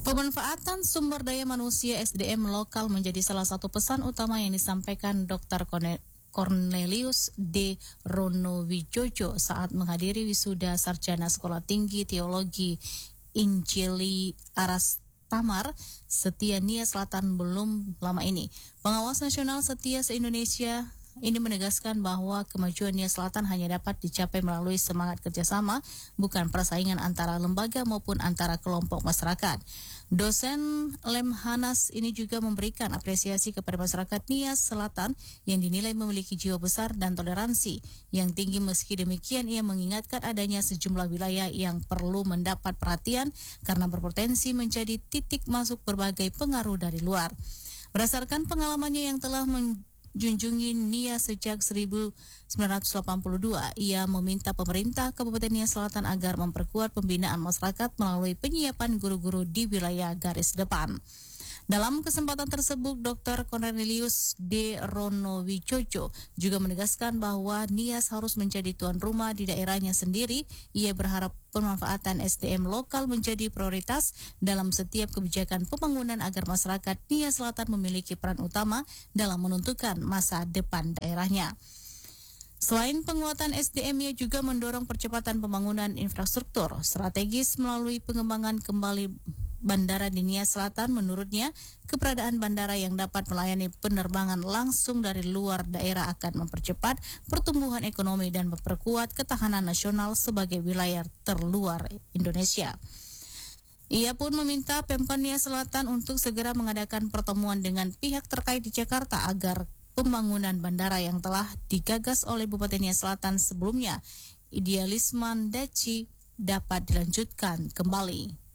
Pemanfaatan sumber daya manusia SDM lokal menjadi salah satu pesan utama yang disampaikan Dr. Cornelius D. Ronowijojo saat menghadiri wisuda sarjana Sekolah Tinggi Teologi Injili Aras Tamar, Setia Nia Selatan belum lama ini. Pengawas Nasional Setia se-Indonesia ini menegaskan bahwa kemajuan Nia Selatan hanya dapat dicapai melalui semangat kerjasama, bukan persaingan antara lembaga maupun antara kelompok masyarakat. Dosen Lemhanas ini juga memberikan apresiasi kepada masyarakat Nia Selatan yang dinilai memiliki jiwa besar dan toleransi yang tinggi. Meski demikian, ia mengingatkan adanya sejumlah wilayah yang perlu mendapat perhatian karena berpotensi menjadi titik masuk berbagai pengaruh dari luar. Berdasarkan pengalamannya yang telah menjunjungi Nia sejak 1982, ia meminta pemerintah Kabupaten Nia Selatan agar memperkuat pembinaan masyarakat melalui penyiapan guru-guru di wilayah garis depan. Dalam kesempatan tersebut, Dr. Cornelius D. Ronowijojo juga menegaskan bahwa Nias harus menjadi tuan rumah di daerahnya sendiri. Ia berharap pemanfaatan SDM lokal menjadi prioritas dalam setiap kebijakan pembangunan agar masyarakat Nia Selatan memiliki peran utama dalam menentukan masa depan daerahnya. Selain penguatan SDM, ia juga mendorong percepatan pembangunan infrastruktur strategis melalui pengembangan kembali bandara di Nia Selatan. Menurutnya, keberadaan bandara yang dapat melayani penerbangan langsung dari luar daerah akan mempercepat pertumbuhan ekonomi dan memperkuat ketahanan nasional sebagai wilayah terluar Indonesia. Ia pun meminta Pemkab Nia Selatan untuk segera mengadakan pertemuan dengan pihak terkait di Jakarta agar pembangunan bandara yang telah digagas oleh Bupati Nia Selatan sebelumnya, Idealisman Daci, dapat dilanjutkan kembali.